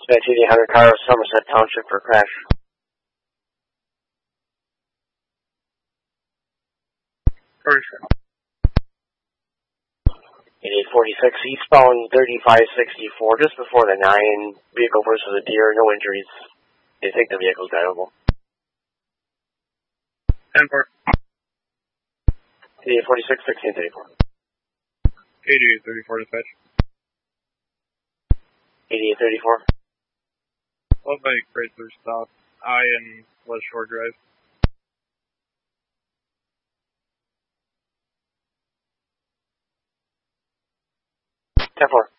1900 car of Somerset Township for crash. Correction. 8846 eastbound 3564, just before the 9 vehicle versus a deer, no injuries. They think the vehicle's drivable. 10-4. 8846 1634. 8834 dispatch. 8834. Love by Chrysler stop. I and West Shore Drive. 10-4.